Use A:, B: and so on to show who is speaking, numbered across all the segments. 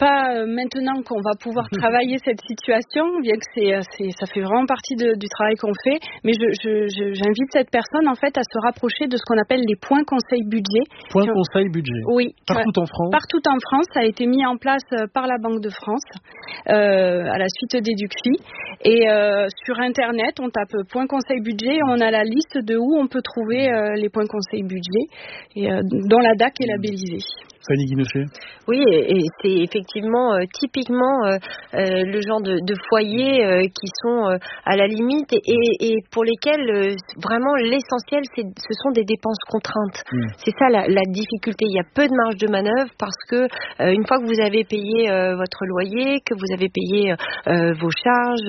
A: pas maintenant qu'on va pouvoir travailler cette situation, bien que ça fait vraiment partie du travail qu'on fait, mais j'invite cette personne en fait à se rapprocher de ce qu'on appelle les points conseil budget.
B: Conseil budget.
A: Oui.
B: Partout en France.
A: Partout en France, ça a été mis en place par la Banque de France à la suite d'Educfi. Et sur Internet, on tape point conseil budget, on a la liste de où on peut trouver les points conseil budget, et dont la DAC est labellisée.
B: Fanny Guinochet.
C: Oui, et c'est effectivement typiquement le genre de foyers qui sont à la limite et pour lesquels vraiment l'essentiel, ce sont des dépenses contraintes. C'est ça la difficulté. Il y a peu de marge de manœuvre parce que une fois que vous avez payé votre loyer, que vous avez payé vos charges,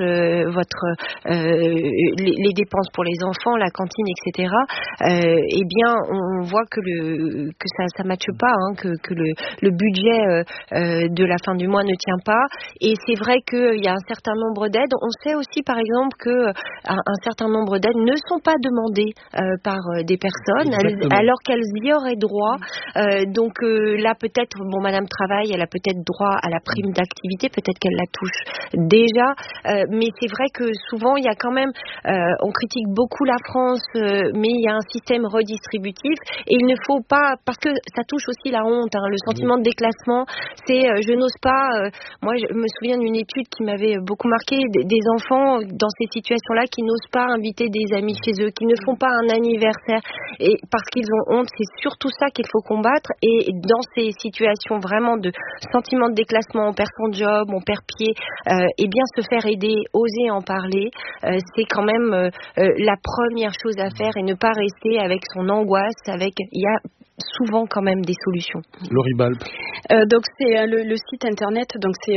C: les dépenses pour les enfants, la cantine, etc. Eh bien, on voit que ça matche pas, que le budget de la fin du mois ne tient pas. Et c'est vrai qu'il y a un certain nombre d'aides. On sait aussi, par exemple, que un certain nombre d'aides ne sont pas demandées par des personnes, alors qu'elles y auraient droit. Donc là, peut-être, Madame Travail, elle a peut-être droit à la prime d'activité, peut-être qu'elle la touche déjà. Mais c'est vrai que souvent, il y a quand même, on critique beaucoup la France, mais il y a un système redistributif. Et il ne faut pas, parce que ça touche aussi la honte, le sentiment de déclassement, c'est je n'ose pas. Moi, je me souviens d'une étude qui m'avait beaucoup marqué, des enfants dans ces situations-là qui n'osent pas inviter des amis chez eux, qui ne font pas un anniversaire, et parce qu'ils ont honte. C'est surtout ça qu'il faut combattre. Et dans ces situations vraiment de sentiment de déclassement, on perd son job, on perd pied, et bien se faire aider, oser en parler, c'est quand même la première chose à faire et ne pas rester avec son angoisse. Il y a souvent quand même des solutions.
B: Laurie Balp.
A: Donc c'est le site internet, donc c'est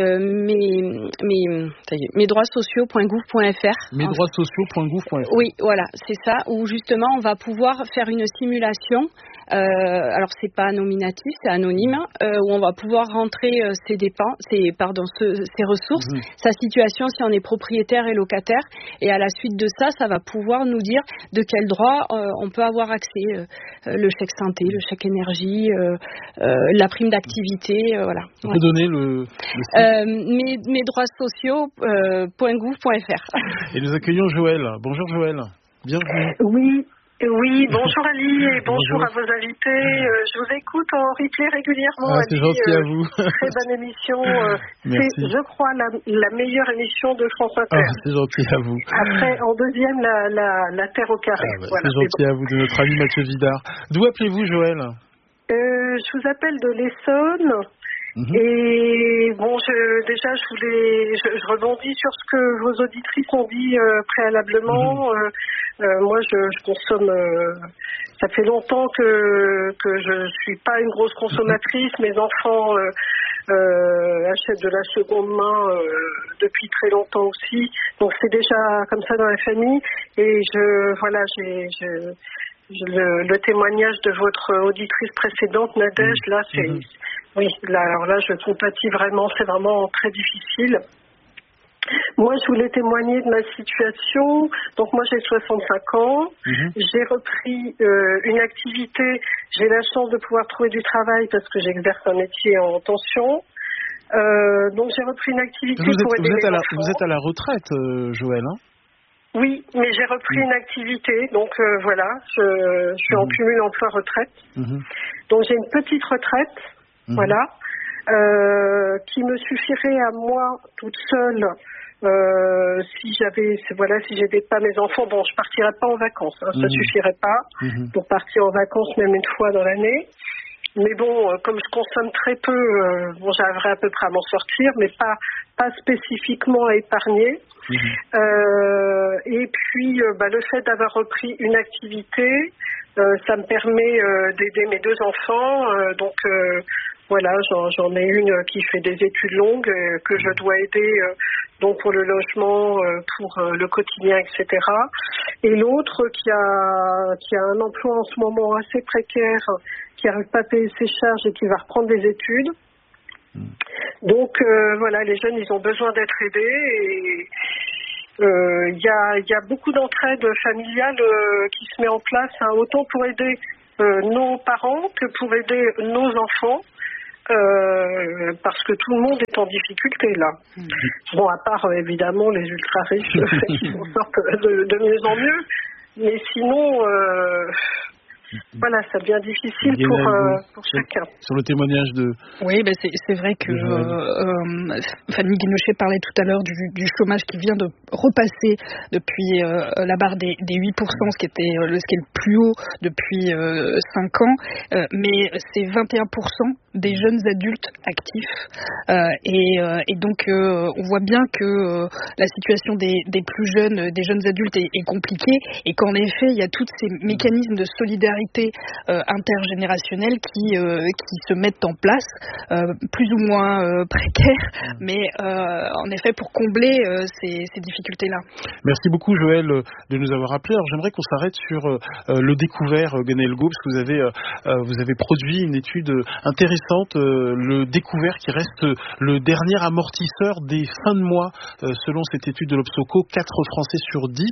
A: mesdroitssociaux.gouv.fr.
B: Mesdroitssociaux.gouv.fr.
A: Oui, voilà, c'est ça, où justement on va pouvoir faire une simulation. Alors c'est pas nominatif, c'est anonyme, où on va pouvoir rentrer ses ressources, sa situation si on est propriétaire et locataire, et à la suite de ça, ça va pouvoir nous dire de quel droit on peut avoir accès, le chèque santé, le chèque énergie, la prime d'activité, voilà.
B: On peut donner le site
A: mesdroitssociaux.gouv.fr.
B: Et nous accueillons Joël. Bonjour Joël, bienvenue.
D: Oui, bonjour Ali et bonjour à vos invités. Je vous écoute en replay régulièrement.
B: C'est gentil à vous.
D: Très bonne émission. C'est, je crois, la meilleure émission de France Inter.
B: C'est gentil à vous.
D: Après, en deuxième, la Terre au carré.
B: Voilà, c'est gentil à vous, de notre ami Mathieu Vidard. D'où appelez-vous Joël?
D: Je vous appelle de l'Essonne. Et bon, je rebondis sur ce que vos auditrices ont dit préalablement. Moi, je consomme. Ça fait longtemps que je suis pas une grosse consommatrice. Mes enfants achètent de la seconde main depuis très longtemps aussi. Donc c'est déjà comme ça dans la famille. Et j'ai le témoignage de votre auditrice précédente, Nadège. Là, oui, alors là, je compatis vraiment, c'est vraiment très difficile. Moi, je voulais témoigner de ma situation. Donc, moi, j'ai 65 ans. J'ai repris une activité. J'ai la chance de pouvoir trouver du travail parce que j'exerce un métier en tension. Donc, j'ai repris une activité pour aider les enfants.
B: Vous êtes à la retraite, Joël, hein?
D: Oui, mais j'ai repris une activité. Donc, voilà, je suis en cumul emploi-retraite. Donc, j'ai une petite retraite. Voilà, qui me suffirait à moi toute seule si j'aidais pas mes enfants. Bon, je partirais pas en vacances, ça suffirait pas pour partir en vacances même une fois dans l'année. Mais bon, comme je consomme très peu, j'arriverais à peu près à m'en sortir, mais pas spécifiquement à épargner. Et puis, le fait d'avoir repris une activité, ça me permet d'aider mes deux enfants. Donc voilà, j'en ai une qui fait des études longues que je dois aider donc pour le logement, pour le quotidien, etc. Et l'autre qui a un emploi en ce moment assez précaire, qui n'arrive pas à payer ses charges et qui va reprendre des études. Donc voilà, les jeunes, ils ont besoin d'être aidés et il y a beaucoup d'entraide familiale qui se met en place, autant pour aider nos parents que pour aider nos enfants. parce que tout le monde est en difficulté là. Bon, à part évidemment les ultra riches qui s'en sortent de mieux en mieux, mais sinon voilà, ça devient difficile pour chacun.
B: Sur le témoignage de...
E: Oui, c'est vrai que Fanny Guinochet parlait tout à l'heure du chômage qui vient de repasser depuis la barre des 8%, ce qui est le plus haut depuis 5 ans, mais c'est 21% des jeunes adultes actifs et donc on voit bien que la situation des plus jeunes, des jeunes adultes est compliquée et qu'en effet il y a tous ces mécanismes de solidarité intergénérationnelle qui se mettent en place, plus ou moins précaires, mais en effet pour combler ces difficultés-là.
B: Merci beaucoup Joël de nous avoir appelé. Alors j'aimerais qu'on s'arrête sur le découvert Guenelgo, parce que vous avez produit une étude intéressante, le découvert qui reste le dernier amortisseur des fins de mois, selon cette étude de l'Obsoco. 4 Français sur 10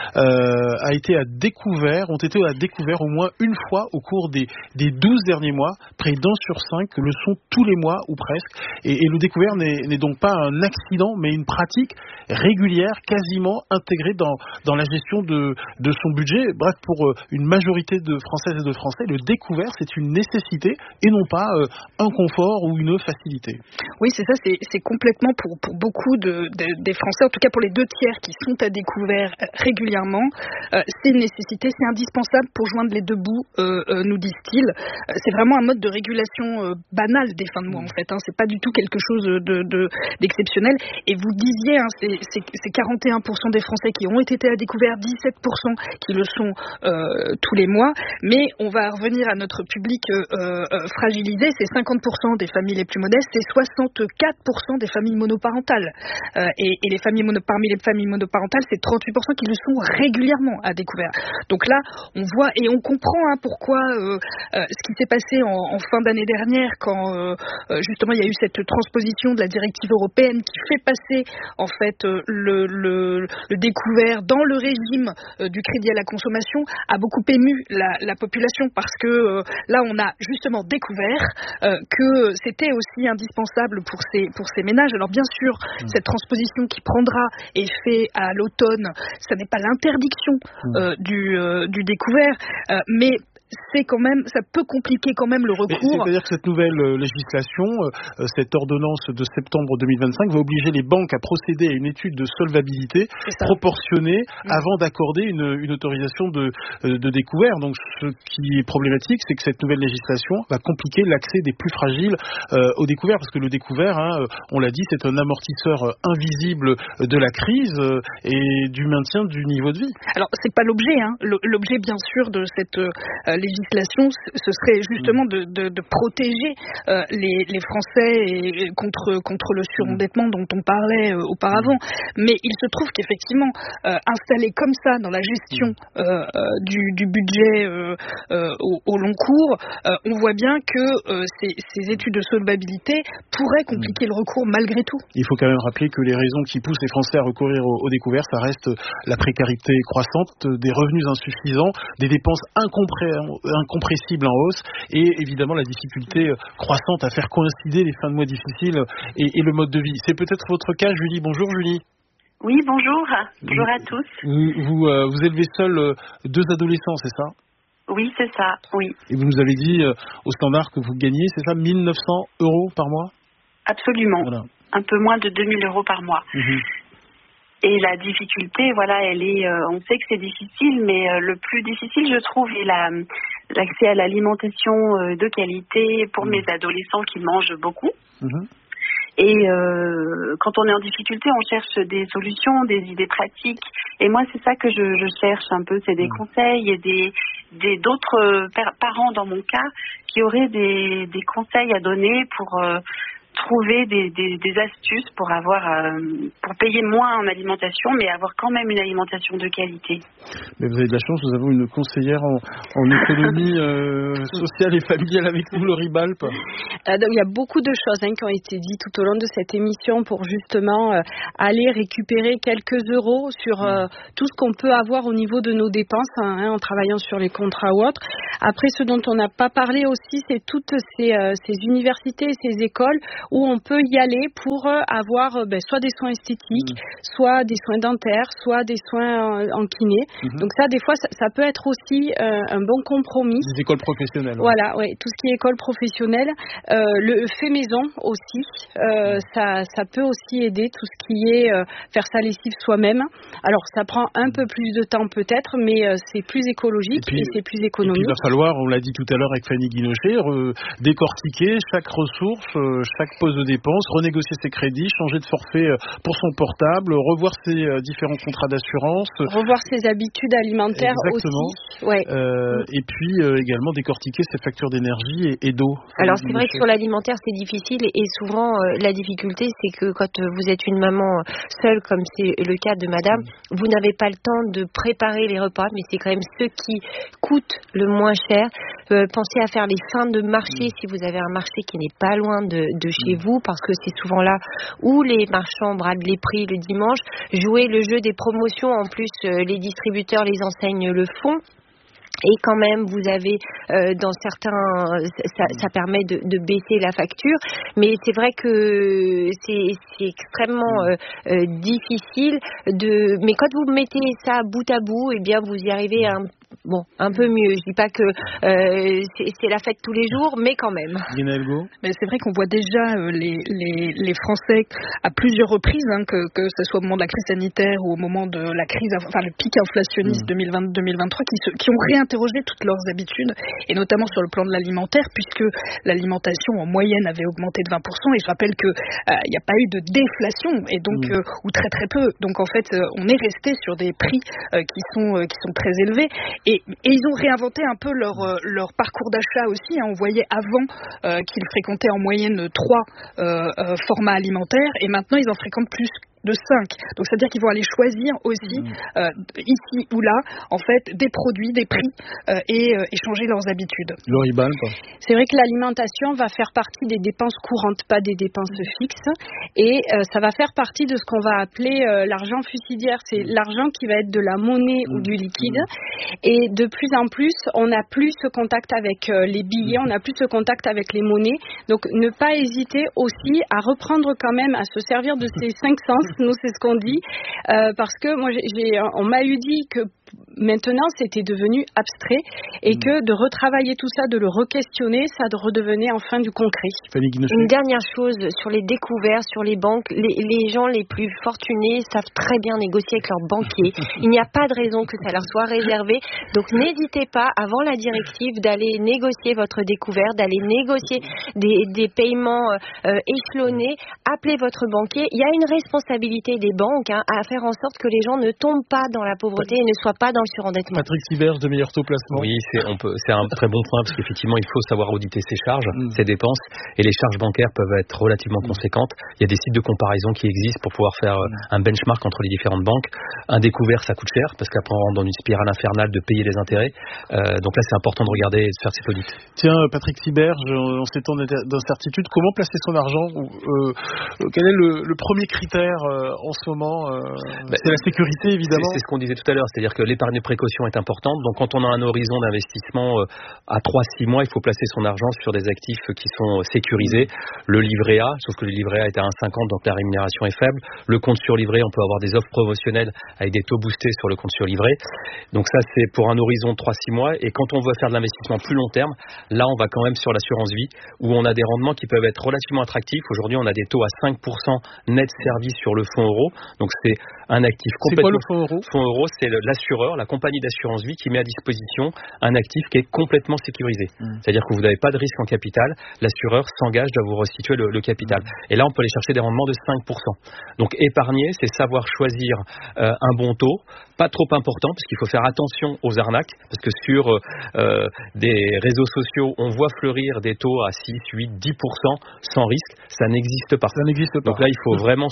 B: ont été à découvert au moins une fois au cours des 12 derniers mois. Près d'1 sur 5 le sont tous les mois ou presque. Et le découvert n'est donc pas un accident, mais une pratique régulière, quasiment intégrée dans la gestion de son budget. Bref, pour une majorité de Françaises et de Français, le découvert, c'est une nécessité et non pas un confort ou une facilité.
E: Oui, c'est ça, c'est complètement pour beaucoup des Français, en tout cas pour les 2 tiers qui sont à découvert régulièrement, c'est une nécessité, c'est indispensable pour joindre les 2 bouts, nous disent-ils. C'est vraiment un mode de régulation banal des fins de mois en fait, c'est pas du tout quelque chose d'exceptionnel. Et vous disiez, c'est 41% des Français qui ont été à découvert, 17% qui le sont tous les mois, mais on va revenir à notre public fragilisé, c'est 50% des familles les plus modestes, c'est 64% des familles monoparentales. Et parmi les familles monoparentales, c'est 38% qui le sont régulièrement à découvert. Donc là, on voit et on comprend pourquoi ce qui s'est passé en fin d'année dernière, quand justement il y a eu cette transposition de la directive européenne qui fait passer en fait le découvert dans le régime du crédit à la consommation, a beaucoup ému la population, parce que là on a justement découvert que c'était aussi indispensable pour ces ménages. Alors bien sûr, cette transposition qui prendra effet à l'automne, ça n'est pas l'interdiction du découvert, mais c'est quand même, ça peut compliquer quand même le recours.
B: C'est-à-dire que cette nouvelle législation, cette ordonnance de septembre 2025 va obliger les banques à procéder à une étude de solvabilité proportionnée avant d'accorder une autorisation de découvert. Donc ce qui est problématique, c'est que cette nouvelle législation va compliquer l'accès des plus fragiles au découvert, parce que le découvert, on l'a dit, c'est un amortisseur invisible de la crise et du maintien du niveau de vie.
E: Alors c'est pas l'objet, l'objet bien sûr de cette législation, ce serait justement de protéger les Français contre le surendettement dont on parlait auparavant. Mais il se trouve qu'effectivement, installé comme ça dans la gestion du budget au long cours, on voit bien que ces études de solvabilité pourraient compliquer le recours malgré tout.
B: Il faut quand même rappeler que les raisons qui poussent les Français à recourir au découvert, ça reste la précarité croissante, des revenus insuffisants, des dépenses incompressibles en hausse et évidemment la difficulté croissante à faire coïncider les fins de mois difficiles et le mode de vie. C'est peut-être votre cas, Julie. Bonjour Julie.
F: Oui, bonjour. Bonjour à tous.
B: Vous élevez seul 2 adolescents, c'est ça?
F: Oui, c'est ça, oui.
B: Et vous nous avez dit au standard que vous gagnez, c'est ça, 1 900 € par mois?
F: Absolument. Voilà. Un peu moins de 2 000 € par mois. Et la difficulté, voilà, elle est, on sait que c'est difficile, mais le plus difficile, je trouve, est l'accès à l'alimentation de qualité pour mes adolescents qui mangent beaucoup. Et quand on est en difficulté, on cherche des solutions, des idées pratiques. Et moi, c'est ça que je cherche un peu, c'est des conseils et d'autres parents dans mon cas qui auraient des conseils à donner pour trouver des astuces pour pour payer moins en alimentation, mais avoir quand même une alimentation de qualité.
B: Mais vous avez de la chance, nous avons une conseillère en économie sociale et familiale avec nous, Laurie Balp.
A: Il y a beaucoup de choses qui ont été dites tout au long de cette émission pour justement aller récupérer quelques euros sur tout ce qu'on peut avoir au niveau de nos dépenses en travaillant sur les contrats ou autres. Après, ce dont on n'a pas parlé aussi, c'est toutes ces universités et ces écoles où on peut y aller pour avoir soit des soins esthétiques, soit des soins dentaires, soit des soins en kiné. Donc ça, des fois, ça peut être aussi un bon compromis.
B: Des écoles professionnelles.
A: Voilà, ouais, tout ce qui est école professionnelle. Le fait maison aussi, ça peut aussi aider, tout ce qui est faire sa lessive soi-même. Alors, ça prend un peu plus de temps peut-être, mais c'est plus écologique et c'est plus économique.
B: Et puis, il va falloir, on l'a dit tout à l'heure avec Fanny Guinochet, décortiquer chaque ressource, chaque poste de dépense, renégocier ses crédits, changer de forfait pour son portable, revoir ses différents contrats d'assurance.
A: Revoir ses habitudes alimentaires.
B: Exactement.
A: Aussi. Ouais.
B: Et puis également décortiquer ses factures d'énergie et d'eau.
C: Alors c'est vrai que sur l'alimentaire c'est difficile et souvent la difficulté c'est que quand vous êtes une maman seule comme c'est le cas de madame, vous n'avez pas le temps de préparer les repas, mais c'est quand même ceux qui coûtent le moins cher. Pensez à faire les fins de marché si vous avez un marché qui n'est pas loin de chez vous, parce que c'est souvent là où les marchands bradent les prix le dimanche. Jouez le jeu des promotions, en plus les distributeurs, les enseignes le font. Et quand même, vous avez dans certains, ça permet de baisser la facture, mais c'est vrai que c'est extrêmement difficile mais quand vous mettez ça bout à bout, eh bien vous y arrivez un peu mieux. Je dis pas que c'est la fête tous les jours, mais quand même.
E: Mais c'est vrai qu'on voit déjà les Français à plusieurs reprises, que ce soit au moment de la crise sanitaire ou au moment de la crise, le pic inflationniste 2020-2023, qui ont réinterrogé toutes leurs habitudes, et notamment sur le plan de l'alimentaire, puisque l'alimentation en moyenne avait augmenté de 20%, et je rappelle que il n'y a pas eu de déflation, et donc ou très très peu. Donc en fait, on est resté sur des prix qui sont très élevés. Et ils ont réinventé un peu leur parcours d'achat aussi. On voyait avant qu'ils fréquentaient en moyenne 3 formats alimentaires, et maintenant ils en fréquentent plus de 5. Donc c'est-à-dire qu'ils vont aller choisir aussi ici ou là en fait des produits, des prix et changer leurs habitudes.
B: Laurie Balp.
A: C'est vrai que l'alimentation va faire partie des dépenses courantes, pas des dépenses fixes, et ça va faire partie de ce qu'on va appeler l'argent fusidiaire. C'est l'argent qui va être de la monnaie ou du liquide, et de plus en plus on n'a plus ce contact avec les billets, on n'a plus ce contact avec les monnaies. Donc ne pas hésiter aussi à reprendre quand même, à se servir de ces 5 sens. Nous, c'est ce qu'on dit, parce que moi, on m'a eu dit que maintenant, c'était devenu abstrait et que de retravailler tout ça, de le re-questionner, ça redevenait enfin du concret.
C: Une dernière chose sur les découvertes, sur les banques, les gens les plus fortunés savent très bien négocier avec leurs banquiers. Il n'y a pas de raison que ça leur soit réservé. Donc n'hésitez pas, avant la directive, d'aller négocier votre découverte, d'aller négocier des paiements échelonnés. Appelez votre banquier. Il y a une responsabilité des banques à faire en sorte que les gens ne tombent pas dans la pauvreté et ne soient pas dans le surendettement.
B: Patrick Siberge de Meilleur Taux Placement.
G: Oui, c'est un très bon point, parce qu'effectivement il faut savoir auditer ses charges, ses dépenses, et les charges bancaires peuvent être relativement conséquentes. Il y a des sites de comparaison qui existent pour pouvoir faire un benchmark entre les différentes banques. Un découvert, ça coûte cher, parce qu'après on rentre dans une spirale infernale de payer les intérêts. Donc là c'est important de regarder et de faire cette audit.
B: Tiens, Patrick Siberge, en ces temps d'incertitude, comment placer son argent? Quel est le premier critère en ce moment? C'est la sécurité, évidemment.
G: C'est ce qu'on disait tout à l'heure, c'est-à-dire que l'épargne de précaution est importante. Donc quand on a un horizon d'investissement à 3-6 mois, il faut placer son argent sur des actifs qui sont sécurisés. Le livret A, sauf que le livret A est à 1,50, donc la rémunération est faible. Le compte sur livret, on peut avoir des offres promotionnelles avec des taux boostés sur le compte sur livret. Donc ça, c'est pour un horizon de 3-6 mois. Et quand on veut faire de l'investissement plus long terme, là, on va quand même sur l'assurance vie, où on a des rendements qui peuvent être relativement attractifs. Aujourd'hui, on a des taux à 5% net servis sur le fonds euro. Donc c'est un actif complètement...
B: C'est quoi le fonds euro?
G: Fonds euro, c'est l'assureur l'assureur, la compagnie d'assurance vie qui met à disposition un actif qui est complètement sécurisé. C'est-à-dire que vous n'avez pas de risque en capital, l'assureur s'engage à vous restituer le capital. Et là, on peut aller chercher des rendements de 5%. Donc épargner, c'est savoir choisir un bon taux, pas trop important, parce qu'il faut faire attention aux arnaques, parce que sur des réseaux sociaux, on voit fleurir des taux à 6, 8, 10% sans risque. Ça n'existe pas. Donc là, il faut vraiment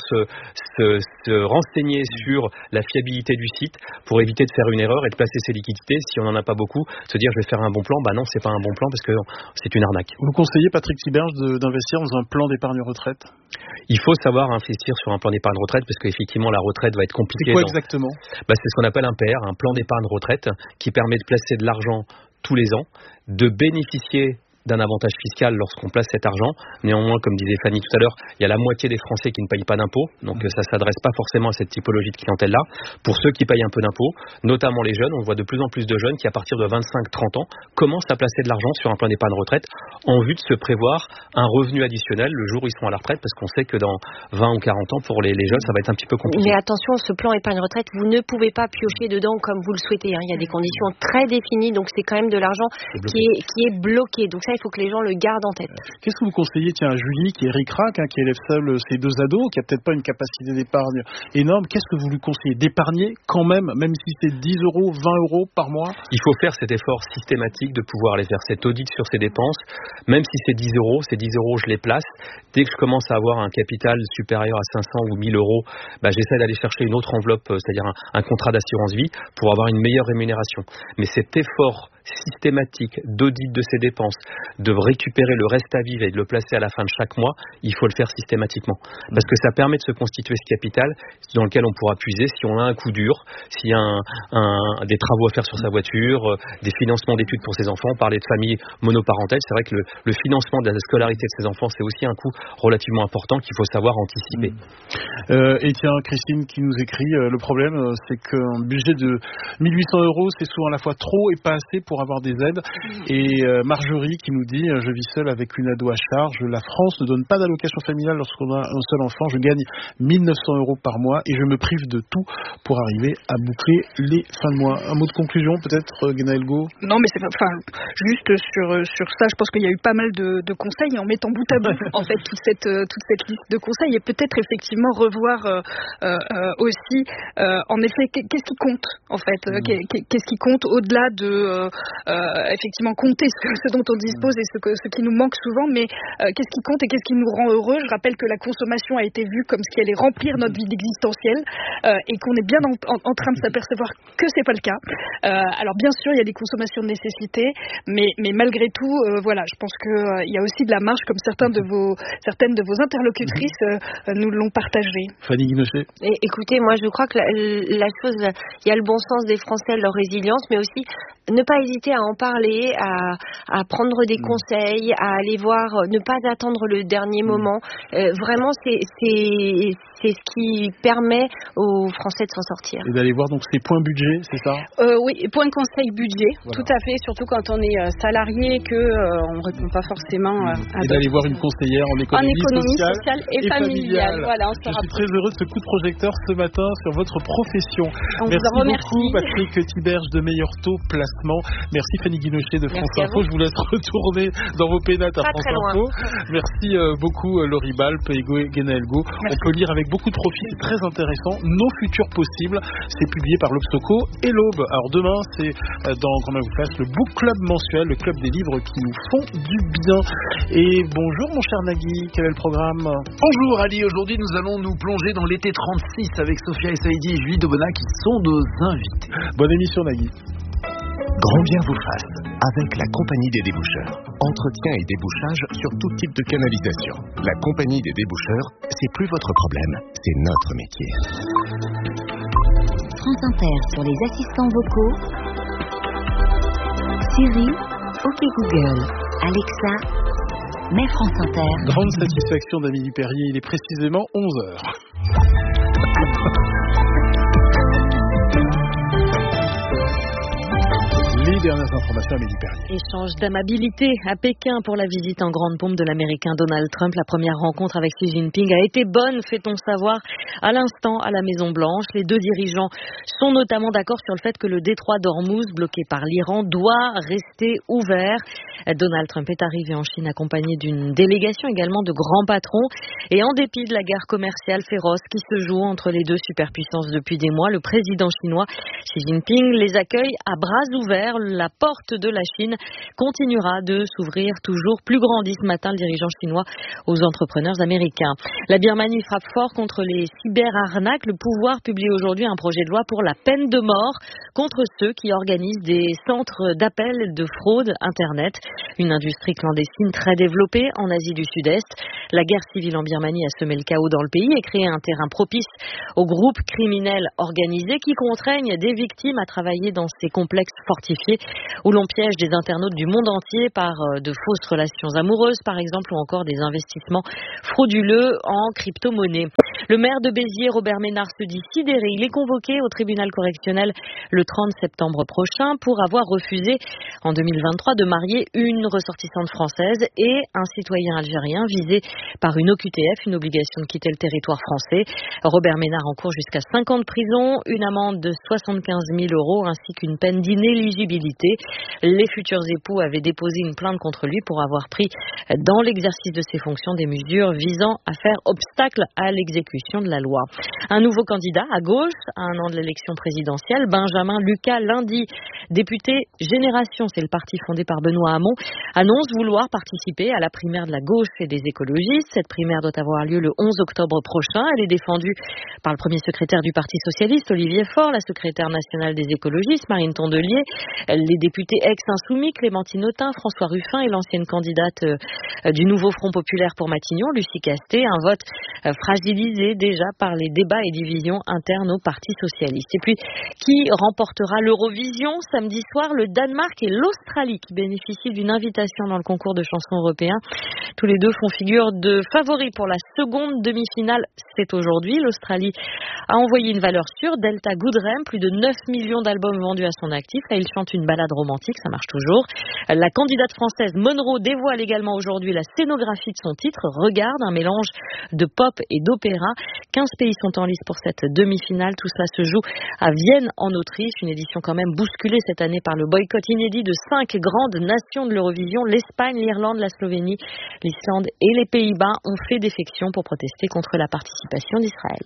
G: se renseigner sur la fiabilité du site pour éviter de faire une erreur et de placer ses liquidités. Si on n'en a pas beaucoup, se dire je vais faire un bon plan, non, c'est pas un bon plan parce que c'est une arnaque.
B: Vous conseillez, Patrick Tiberge, d'investir dans un plan d'épargne retraite?
G: Il faut savoir investir sur un plan d'épargne retraite parce qu'effectivement la retraite va être compliquée.
B: C'est quoi exactement?
G: C'est ce qu'on appelle un PR, un plan d'épargne retraite, qui permet de placer de l'argent tous les ans, de bénéficier d'un avantage fiscal lorsqu'on place cet argent. Néanmoins, comme disait Fanny tout à l'heure, il y a la moitié des Français qui ne payent pas d'impôts, donc ça ne s'adresse pas forcément à cette typologie de clientèle-là. Pour ceux qui payent un peu d'impôts, notamment les jeunes, on voit de plus en plus de jeunes qui, à partir de 25-30 ans, commencent à placer de l'argent sur un plan d'épargne retraite en vue de se prévoir un revenu additionnel le jour où ils sont à la retraite, parce qu'on sait que dans 20 ou 40 ans, pour les jeunes, ça va être un petit peu compliqué.
C: Mais attention, ce plan épargne retraite, vous ne pouvez pas piocher dedans comme vous le souhaitez. Il y a des conditions très définies, donc c'est quand même de l'argent qui est bloqué. Donc ça, il faut que les gens le gardent en tête.
B: Qu'est-ce que vous conseillez, à Julie, qui est ric-rac, qui élève seule ses 2 ados, qui a peut-être pas une capacité d'épargne énorme, qu'est-ce que vous lui conseillez d'épargner quand même si c'est 10 euros, 20 euros par mois? Il
G: faut faire cet effort systématique de pouvoir aller faire cet audit sur ses dépenses, même si c'est 10 euros, ces 10 euros, je les place. Dès que je commence à avoir un capital supérieur à 500 ou 1000 euros, j'essaie d'aller chercher une autre enveloppe, c'est-à-dire un contrat d'assurance vie, pour avoir une meilleure rémunération. Mais cet effort systématique d'audit de ses dépenses, de récupérer le reste à vivre et de le placer à la fin de chaque mois, il faut le faire systématiquement. Parce que ça permet de se constituer ce capital dans lequel on pourra puiser si on a un coup dur, s'il y a des travaux à faire sur sa voiture, des financements d'études pour ses enfants. On parlait de famille monoparentale, c'est vrai que le financement de la scolarité de ses enfants, c'est aussi un coût relativement important qu'il faut savoir anticiper.
B: Et tiens, Christine qui nous écrit, le problème c'est qu'un budget de 1800 euros, c'est souvent à la fois trop et pas assez pour avoir des aides. Et Marjorie qui nous dit, je vis seule avec une ado à charge, la France ne donne pas d'allocation familiale lorsqu'on a un seul enfant, je gagne 1900 euros par mois et je me prive de tout pour arriver à boucler les fins de mois. Un mot de conclusion peut-être, Guénaël Go?
E: Non, mais juste sur ça, je pense qu'il y a eu pas mal de conseils, en mettant bout à bout en fait toute cette liste de conseils, et peut-être effectivement revoir aussi en effet qu'est-ce qui compte en fait, qu'est-ce qui compte au-delà de effectivement compter ce dont on dispose et ce qui nous manque souvent, mais qu'est-ce qui compte et qu'est-ce qui nous rend heureux. Je rappelle que la consommation a été vue comme ce qui allait remplir notre vie existentielle, et qu'on est bien en train de s'apercevoir que c'est pas le cas. Alors bien sûr, il y a des consommations de nécessité, mais malgré tout, je pense que il y a aussi de la marge, comme certaines de vos interlocutrices nous l'ont partagé.
B: Fanny Guinochet.
C: Écoutez, moi je crois que la chose, il y a le bon sens des Français, leur résilience, mais aussi ne pas hésiter à en parler, à prendre des conseils, à aller voir, ne pas attendre le dernier moment. Vraiment, c'est ce qui permet aux Français de s'en sortir.
B: Et d'aller voir donc ces points budget, c'est ça?
A: Oui, points conseil budget, voilà. Tout à fait, surtout quand on est salarié, on ne répond pas forcément à
B: et d'aller voir une conseillère en économie
A: sociale et familiale. Voilà,
B: je suis très heureux de ce coup de projecteur ce matin sur votre profession.
A: Merci
B: beaucoup Patrick Tiberge de Meilleur Taux Placement. Merci Fanny Guinochet de France Info. Je vous laisse retourner dans vos pénates à France Info. Merci beaucoup Laurie Balp et Guénaël Go. On peut lire avec beaucoup de profit, c'est très intéressant. Nos futurs possibles, c'est publié par l'Obstoco et l'Aube. Alors demain, c'est dans Grand Main vous fasse le Book Club mensuel, le club des livres qui nous font du bien. Et bonjour mon cher Nagui, quel est le programme?
H: Bonjour Ali, aujourd'hui nous allons nous plonger dans l'été 36 avec Sophia Essaidi et Julie Dobona qui sont nos invités.
B: Bonne émission Nagui.
I: Grand bien vous fasse, avec la Compagnie des Déboucheurs. Entretien et débouchage sur tout type de canalisation. La Compagnie des Déboucheurs, c'est plus votre problème, c'est notre métier.
J: France Inter sur les assistants vocaux. Siri, OK Google, Alexa, mais France Inter.
B: Grande satisfaction d'Amélie Perrier, il est précisément 11h. Les
H: dernières informations à Midi Perrier.
K: Échange d'amabilité à Pékin pour la visite en grande pompe de l'Américain Donald Trump. La première rencontre avec Xi Jinping a été bonne, fait-on savoir à l'instant à la Maison-Blanche. Les deux dirigeants sont notamment d'accord sur le fait que le détroit d'Ormuz, bloqué par l'Iran, doit rester ouvert. Donald Trump est arrivé en Chine accompagné d'une délégation également de grands patrons. Et en dépit de la guerre commerciale féroce qui se joue entre les deux superpuissances depuis des mois, le président chinois Xi Jinping les accueille à bras ouverts. La porte de la Chine continuera de s'ouvrir toujours plus grand, dit ce matin le dirigeant chinois aux entrepreneurs américains. La Birmanie frappe fort contre les cyberarnaques. Le pouvoir publie aujourd'hui un projet de loi pour la peine de mort contre ceux qui organisent des centres d'appel de fraude Internet. Une industrie clandestine très développée en Asie du Sud-Est. La guerre civile en Birmanie a semé le chaos dans le pays et créé un terrain propice aux groupes criminels organisés qui contraignent des victimes à travailler dans ces complexes fortifiés où l'on piège des internautes du monde entier par de fausses relations amoureuses, par exemple, ou encore des investissements frauduleux en crypto-monnaie. Le maire de Béziers, Robert Ménard, se dit sidéré. Il est convoqué au tribunal correctionnel le 30 septembre prochain pour avoir refusé en 2023 de marier une ressortissante française et un citoyen algérien visé par une OQTF, une obligation de quitter le territoire français. Robert Ménard encourt jusqu'à 5 ans de prison, une amende de 75 000 € ainsi qu'une peine d'inéligibilité. Les futurs époux avaient déposé une plainte contre lui pour avoir pris dans l'exercice de ses fonctions des mesures visant à faire obstacle à l'exécution de la loi. Un nouveau candidat à gauche, à un an de l'élection présidentielle, Benjamin Lucas Lundi, député Génération, c'est le parti fondé par Benoît Hamon, annonce vouloir participer à la primaire de la gauche et des écologistes. Cette primaire doit avoir lieu le 11 octobre prochain. Elle est défendue par le premier secrétaire du Parti socialiste, Olivier Faure, la secrétaire nationale des écologistes, Marine Tondelier, les députés ex-insoumis, Clémentine Autain, François Ruffin et l'ancienne candidate du nouveau Front populaire pour Matignon, Lucie Castet. Un vote fragilisé déjà par les débats et divisions internes au Parti socialiste. Et puis, qui remportera l'Eurovision samedi soir? Le Danemark et l'Australie qui bénéficient d'une invitation dans le concours de chansons européen. Tous les deux font figure de favoris pour la seconde demi-finale. C'est aujourd'hui. L'Australie a envoyé une valeur sûre, Delta Goodrem, plus de 9 millions d'albums vendus à son actif. Là, il chante une balade romantique, ça marche toujours. La candidate française Monroe dévoile également aujourd'hui la scénographie de son titre. Regarde, un mélange de pop et d'opéra. 15 pays sont en lice pour cette demi-finale. Tout cela se joue à Vienne, en Autriche. Une édition quand même bousculée cette année par le boycott inédit de 5 grandes nations de l'Eurovision. L'Espagne, l'Irlande, la Slovénie, l'Islande et les Pays-Bas ont fait défection pour protester contre la participation d'Israël.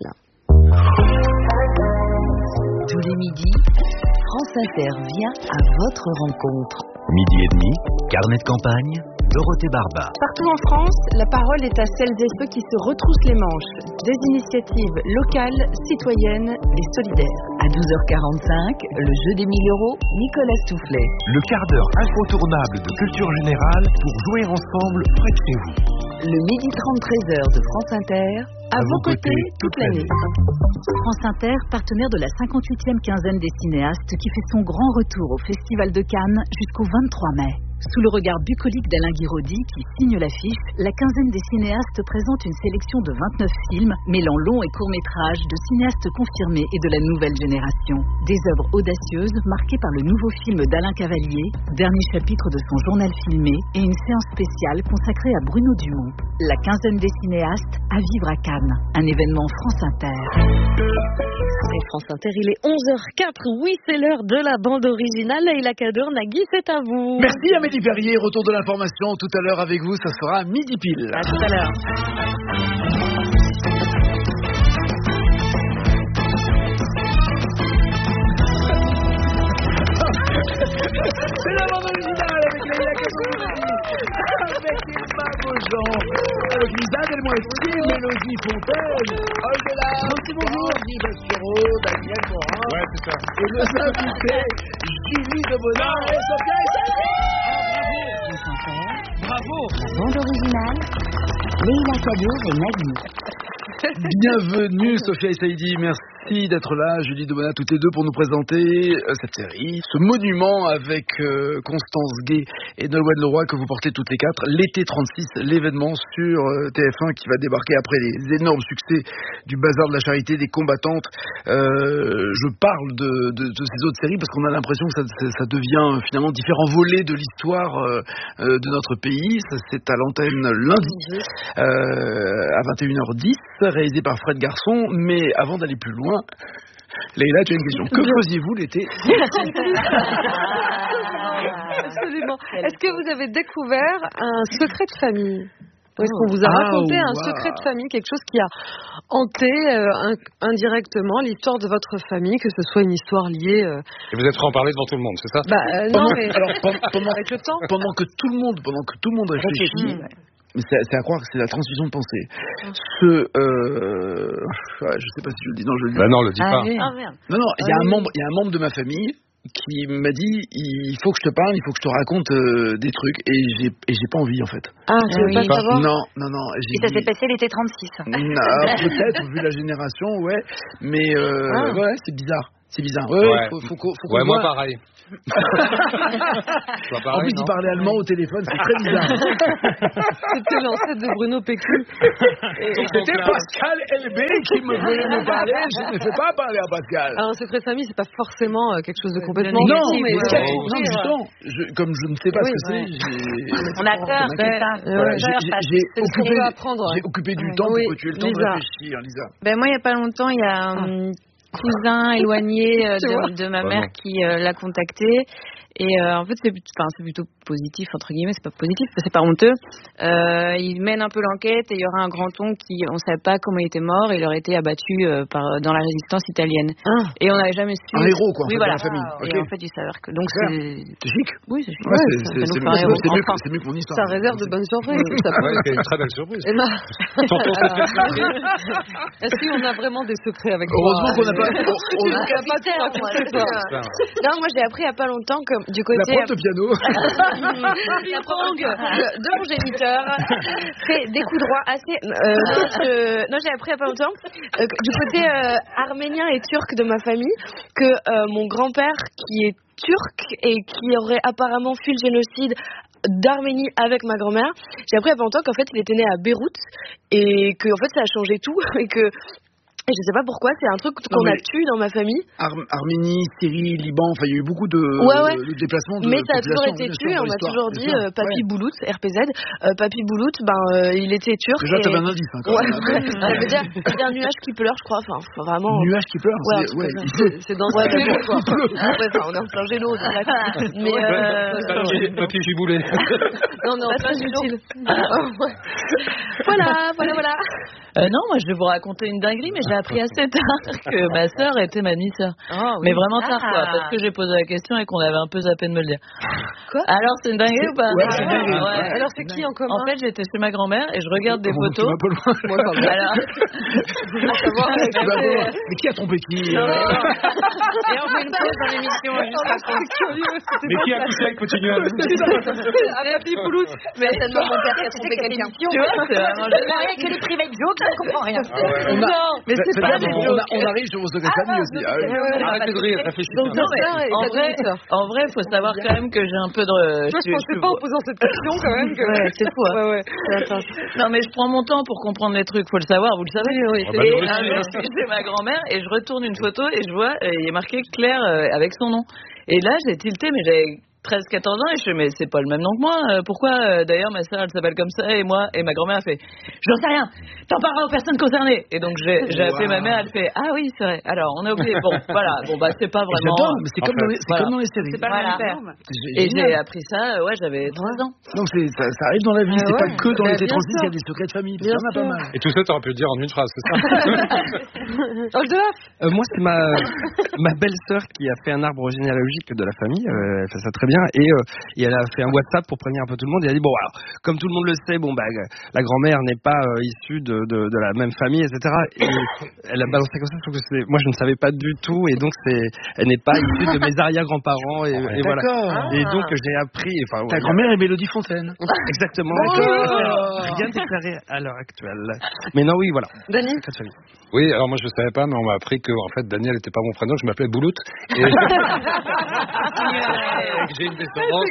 J: Tous les midis, France Inter vient à votre rencontre.
I: Midi et demi, carnet de campagne, Dorothée Barba.
L: Partout en France, la parole est à celles et ceux qui se retroussent les manches. Des initiatives locales, citoyennes et solidaires.
J: À 12h45, le jeu des 1000 €, Nicolas Stoufflet.
I: Le quart d'heure incontournable de culture générale pour jouer ensemble près de chez vous.
J: Le midi 30 13h de France Inter,
L: à vos côtés toute l'année.
M: France Inter, partenaire de la 58e quinzaine des cinéastes qui fait son grand retour au Festival de Cannes jusqu'au 23 mai. Sous le regard bucolique d'Alain Guiraudy, qui signe l'affiche, la quinzaine des cinéastes présente une sélection de 29 films, mêlant longs et courts-métrages de cinéastes confirmés et de la nouvelle génération. Des œuvres audacieuses marquées par le nouveau film d'Alain Cavalier, dernier chapitre de son journal filmé, et une séance spéciale consacrée à Bruno Dumont. La quinzaine des cinéastes à vivre à Cannes, un événement France Inter.
K: Et France Inter, il est 11h04. Oui, c'est l'heure de la bande originale. Leïla Kadour, Nagui, c'est à vous.
H: Merci à Midi Perrier. Retour de l'information tout à l'heure avec vous. Ça sera midi pile.
K: À tout à l'heure.
H: C'est la bande originale avec Leïla Kadour, avec Emma Beaujean, avec Lisa Delmoitier, Mélodie Fontaine, Olga, bonjour, Guy Bastiro, Daniel Morin,
B: ouais, c'est ça.
H: Et nos invités, Julie de Bonin et Sophia Essaydi. Bravo.
J: La bande originale, Leïla Kadour et Nagui.
H: Bienvenue Sophia Essaydi, merci merci d'être là, Julie Dobona, toutes les deux, pour nous présenter cette série, ce monument avec Constance Gay et Nolwenn Leroy que vous portez toutes les quatre. L'été 36, l'événement sur TF1 qui va débarquer après les énormes succès du Bazar de la Charité, des combattantes. Je parle de ces autres séries parce qu'on a l'impression que ça devient finalement différents volets de l'histoire de notre pays. Ça, c'est à l'antenne lundi à 21h10, réalisé par Fred Garçon. Mais avant d'aller plus loin, Leïla, tu as une question. Que faisiez-vous l'été?
N: Absolument. Est-ce que vous avez découvert un secret de famille? Est-ce qu'on vous a raconté un secret de famille, quelque chose qui a hanté indirectement l'histoire de votre famille, que ce soit une histoire liée...
G: Et vous êtes prêt à en parler devant tout le monde, c'est ça?
N: Non, mais
H: alors,
N: avec le temps.
H: Pendant que tout le monde réfléchit... Mais c'est à croire que c'est la transfusion de pensée. Je sais pas si je le dis. Non, je le dis.
G: Non, le dis pas.
H: Non, il y a un membre de ma famille qui m'a dit il faut que je te parle, il faut que je te raconte des trucs, et j'ai pas envie en fait.
N: Tu veux pas savoir?
H: Non.
O: Et ça s'est passé l'été 36.
H: Peut-être vu la génération, ouais, mais ouais, c'est bizarre. C'est bizarre.
G: Ouais, moi pareil.
H: En plus, il parlait allemand au téléphone, c'est très bizarre.
N: C'était l'ancêtre de Bruno Pécu.
H: C'était Pascal Elbé qui me venait me parler. Je ne fais pas parler à Pascal.
N: Alors, un secret de famille, c'est pas forcément quelque chose de complètement
H: non,
N: mais
H: justement, comme je ne sais pas ce que c'est,
O: on a peur, c'est ça.
H: J'ai occupé du temps pour que tu aies le temps de réfléchir, Lisa.
C: Moi, il y a pas longtemps, il y a cousin éloigné de ma mère qui l'a contacté, et en fait c'est plutôt positif entre guillemets, c'est pas positif, c'est pas honteux. Il mène un peu l'enquête, et il y aura un grand-oncle qui, on savait pas comment il était mort, il aurait été abattu dans la résistance italienne, et on n'avait jamais su.
H: Un héros quoi,
C: oui,
H: voilà.
C: Dans la famille. Et en fait il s'avère que donc
H: c'est chic.
C: Oui, c'est chic.
H: C'est mieux que mon histoire.
N: Ça réserve de bonnes surprises.
G: C'est une très belle surprise.
N: Est-ce qu'on a vraiment des secrets avec toi?
H: Heureusement qu'on n'a pas.
C: Non, moi j'ai appris il y a pas longtemps que du côté
H: la prof de piano
C: la prof de mon géniteur fait des coups droits assez non, j'ai appris il y a pas longtemps du côté arménien et turc de ma famille que mon grand-père qui est turc et qui aurait apparemment fui le génocide d'Arménie avec ma grand-mère, j'ai appris il y a pas longtemps qu'en fait il était né à Beyrouth, et que en fait ça a changé tout, et que je sais pas pourquoi, c'est un truc qu'on a tué dans ma famille.
H: Arménie, Syrie, Liban, enfin il y a eu beaucoup de déplacements de
C: mais ça a toujours été
H: tué,
C: on m'a toujours dit Papy Boulout, RPZ, Papy Boulout, il était turc.
H: Déjà t'avais un indice, quand même.
C: Ça veut dire c'est un nuage qui pleure, je crois, enfin vraiment.
H: Nuage qui pleure,
C: c'est dans ce film quoi. On est en plein gélo, mais
G: Papy Giboulé.
C: Non, pas utile. Voilà.
P: Non, moi je vais vous raconter une dinguerie, mais j'ai appris assez tard que ma sœur était ma demi-sœur. Mais vraiment tard, quoi, parce que j'ai posé la question et qu'on avait un peu zappé de me le dire.
N: Quoi?
P: Alors c'est une dinguerie ou pas?
H: C'est une dinguerie.
N: Alors c'est qui en commun?
P: En fait, j'étais chez ma grand-mère et je regarde des photos.
H: Moi,
P: alors...
H: Mais qui a trompé qui?
C: Et on fait une pause dans l'émission juste après.
G: Mais qui a couché avec Potignon?
C: Papy Boulout. Mais certainement mon père qui a trompé quelqu'un.
P: Tu vois, c'est vraiment...
O: Rien que les private jokes, je ne comprends rien.
P: Non, mais c'est pas des jokes.
H: On arrive sur vos secrets de famille aussi.
G: Arrêtez de rire, réfléchissez.
P: Donc, en vrai, il faut savoir quand même que j'ai un peu de...
N: Je pensais pas en posant cette question quand même.
P: Ouais, c'est fou.
N: Ouais.
P: Non, mais je prends mon temps pour comprendre les trucs, faut le savoir, vous le savez. Et là, je suis chez ma grand-mère et je retourne une photo et je vois, il est marqué Claire avec son nom. Et là, j'ai tilté, mais j'avais 13-14 ans, et je fais, mais c'est pas le même nom que moi, pourquoi d'ailleurs ma sœur elle s'appelle comme ça, et moi, et ma grand-mère elle fait, j'en sais rien, t'en parleras aux personnes concernées. Et donc j'ai appelé ma mère, elle fait, ah oui c'est vrai, alors on a oublié, c'est pas vraiment,
H: mais c'est comme dans les séries,
P: c'est pas le même père. Et j'ai appris ça, j'avais 13 ans.
H: Donc ça arrive dans la vie, c'est pas que dans l'été 36 qu'il y a des secrets de famille, il y en a pas mal.
G: Et tout ça t'aurais pu le dire en une phrase, c'est ça?
Q: Moi c'est ma belle-sœur qui a fait un arbre généalogique de la famille, elle fait ça très bien. Et elle a fait un WhatsApp pour prévenir un peu tout le monde. Et elle a dit bon alors comme tout le monde le sait, la grand-mère n'est pas issue de la même famille, etc. Et elle a balancé comme ça. Moi je ne savais pas du tout, et donc elle n'est pas issue de mes arrière-grands-parents, et voilà. Et donc j'ai appris.
H: Ta grand-mère est Mélodie Fontaine.
Q: Exactement. Rien déclaré à l'heure actuelle. Mais non, oui, voilà.
N: Dany ?
R: Oui, alors moi je savais pas, mais on m'a appris que en fait Daniel n'était pas mon prénom, je m'appelais Boulout. Et j'ai une descendance.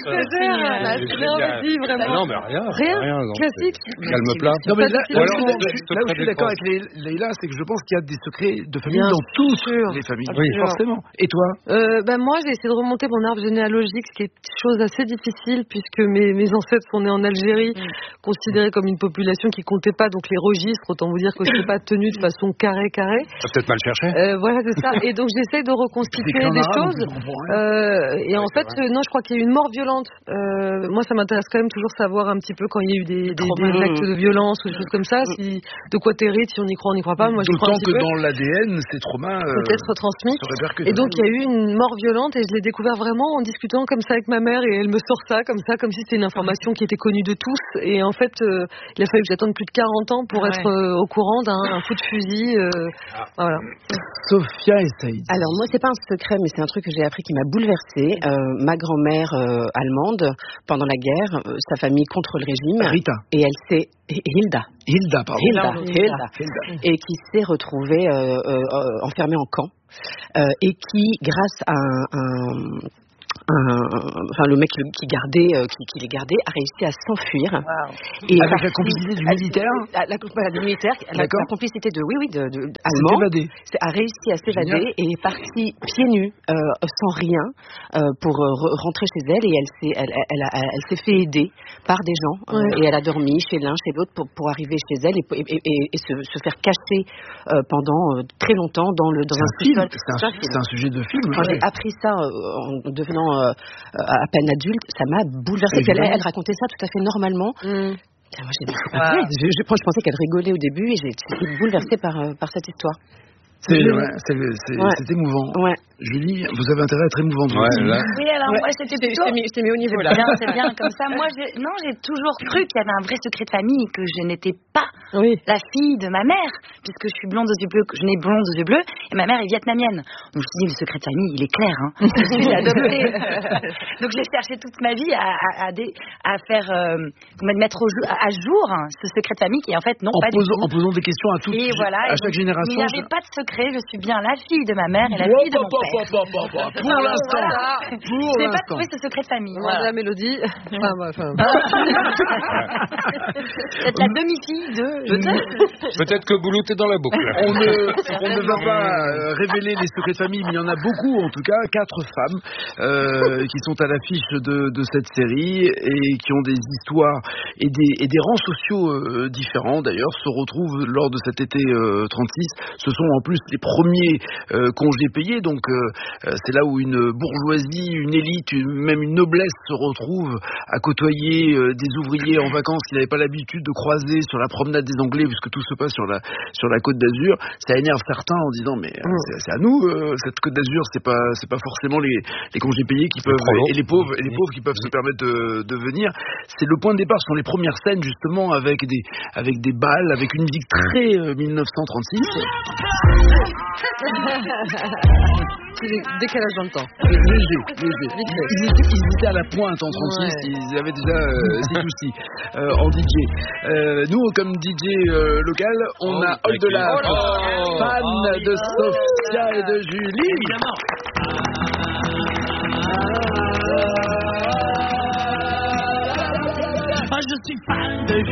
R: Non, mais rien.
N: Classique.
R: Calme plat.
H: Non, mais là où je suis d'accord avec Leïla, c'est que je pense qu'il y a des secrets de famille dans toutes les familles.
N: Oui,
H: forcément. Et toi ?
N: Moi, j'ai essayé de remonter mon arbre généalogique, ce qui est une chose assez difficile puisque mes ancêtres sont nés en Algérie, considérés comme une population qui comptait pas, donc les registres, autant vous dire que c'est pas tenu de façon carré.
R: T'as peut-être mal cherché.
N: Voilà, c'est ça. Et donc j'essaye de reconstituer des choses. Et en fait, non, je crois qu'il y a eu une mort violente. Moi, ça m'intéresse quand même toujours savoir un petit peu quand il y a eu des actes de violence ou des choses comme ça. Si, de quoi t'hérites, si on y croit, on n'y croit pas. Moi, je crois
H: d'autant que dans l'ADN, ces traumas
N: peut-être transmis. Et donc il y a eu une mort violente et je l'ai découvert vraiment en discutant comme ça avec ma mère et elle me sort ça comme si c'était une information qui était connue de tous. Et en fait, il a fallu que j'attende plus de 40 ans pour être au courant d'un coup de fusil. Voilà.
H: Sophia et Saïd.
S: Alors moi c'est pas un secret mais c'est un truc que j'ai appris qui m'a bouleversée. Ma grand-mère allemande pendant la guerre, sa famille contre le régime.
H: Rita.
S: Et elle s'est Hilda, et qui s'est retrouvée enfermée en camp et qui grâce à le mec qui les gardait a réussi à s'enfuir.
H: Wow. Et avec la complicité du militaire.
S: La complicité allemand a réussi à s'évader et est partie pieds nus, sans rien, pour rentrer chez elle et elle s'est fait aider par des gens et elle a dormi chez l'un, chez l'autre pour arriver chez elle et se faire cacher pendant très longtemps dans un film.
H: C'est un sujet de film.
S: Quand j'ai appris ça en devenant à peine adulte, ça m'a bouleversée. Elle racontait ça tout à fait normalement. Moi, je pensais qu'elle rigolait au début et j'ai été bouleversée par cette histoire.
H: C'est émouvant. Ouais. Julie, vous avez intérêt à être émouvante.
O: Oui, alors moi, c'était plutôt...
S: Je t'ai mis au niveau là.
O: C'est bien comme ça. Moi, j'ai toujours cru qu'il y avait un vrai secret de famille, que je n'étais pas la fille de ma mère, puisque je suis blonde aux yeux bleus, que je nais blonde aux yeux bleus, et ma mère est vietnamienne. Donc je me suis dit, le secret de famille, il est clair. Je suis adoptée. Donc j'ai cherché toute ma vie à faire, mettre à jour ce secret de famille qui est en fait non pas du tout.
H: En posant des questions à chaque génération.
O: Il n'y avait pas de secret, je suis bien la fille de ma mère et la fille de mon père.
H: Pour l'instant.
O: Je n'ai pas trouvé ce secret de famille.
N: Voilà, Mélodie.
O: Peut-être la demi-fille de...
R: Peut-être que Boulout est dans la boucle.
H: On ne va pas révéler les secrets de famille, mais il y en a beaucoup, en tout cas, 4 femmes qui sont à l'affiche de cette série et qui ont des histoires et des rangs sociaux différents. D'ailleurs, se retrouvent lors de cet été 36. Ce sont en plus les premiers congés payés, donc c'est là où une bourgeoisie, une élite, même une noblesse se retrouve à côtoyer des ouvriers en vacances qui n'avaient pas l'habitude de croiser sur la promenade des Anglais, puisque tout se passe sur la Côte d'Azur. Ça énerve certains en disant mais c'est à nous cette Côte d'Azur, c'est pas forcément les congés payés qui peuvent et les pauvres qui peuvent se permettre de venir. C'est le point de départ, ce sont les premières scènes justement avec des balles, avec une musique très 1936.
N: Décalage dans le temps.
H: Léger. Ils étaient à la pointe en 36, ils avaient déjà ces soucis en DJ. Nous, comme DJ local, on a Oldelaf, fan de Sophia et de Julie.
T: Je suis fan de